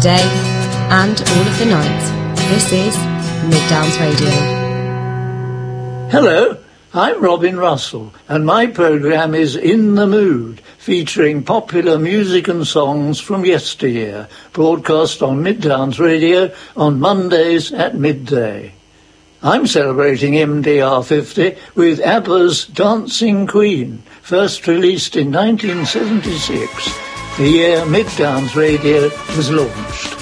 day and all of the night. This is Mid Downs Radio. Hello, I'm Robin Russell, and my programme is In the Mood, featuring popular music and songs from yesteryear, broadcast on Mid Downs Radio on Mondays at midday. I'm celebrating MDR 50 with ABBA's Dancing Queen, first released in 1976, the year Mid Downs Radio was launched.